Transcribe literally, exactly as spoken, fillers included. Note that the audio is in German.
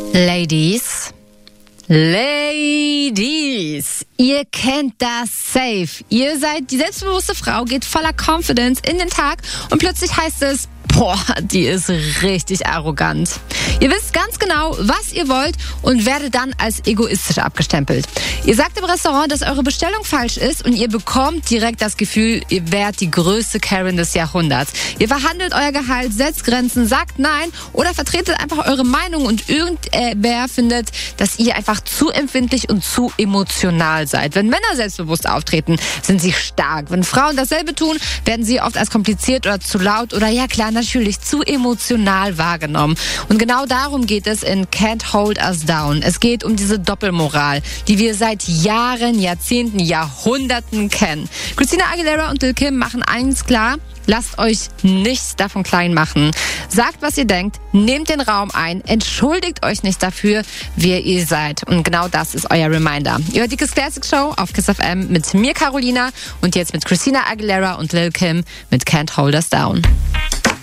Ladies, Ladies, ihr kennt das safe. Ihr seid die selbstbewusste Frau, geht voller Confidence in den Tag und plötzlich heißt es, boah, die ist richtig arrogant. Ihr wisst ganz genau, was ihr wollt und werdet dann als egoistisch abgestempelt. Ihr sagt im Restaurant, dass eure Bestellung falsch ist und ihr bekommt direkt das Gefühl, ihr wärt die größte Karen des Jahrhunderts. Ihr verhandelt euer Gehalt, setzt Grenzen, sagt nein oder vertretet einfach eure Meinung und irgendwer findet, dass ihr einfach zu empfindlich und zu emotional seid. Wenn Männer selbstbewusst auftreten, sind sie stark. Wenn Frauen dasselbe tun, werden sie oft als kompliziert oder zu laut oder ja klar, natürlich zu emotional wahrgenommen. Und genau darum geht es in Can't Hold Us Down. Es geht um diese Doppelmoral, die wir seit Jahren, Jahrzehnten, Jahrhunderten kennen. Christina Aguilera und Lil Kim machen eins klar: Lasst euch nichts davon klein machen. Sagt, was ihr denkt, nehmt den Raum ein, entschuldigt euch nicht dafür, wer ihr seid. Und genau das ist euer Reminder. Ihr hört die Kiss Classic Show auf Kiss F M mit mir, Carolina, und jetzt mit Christina Aguilera und Lil Kim mit Can't Hold Us Down.